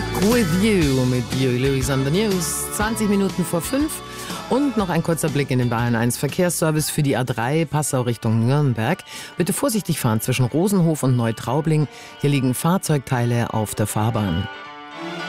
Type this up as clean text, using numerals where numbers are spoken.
Back with you mit Huey Lewis on the News. 20 Minuten vor 5 und noch ein kurzer Blick in den Bayern 1 Verkehrsservice für die A3 Passau Richtung Nürnberg. Bitte vorsichtig fahren zwischen Rosenhof und Neutraubling. Hier liegen Fahrzeugteile auf der Fahrbahn.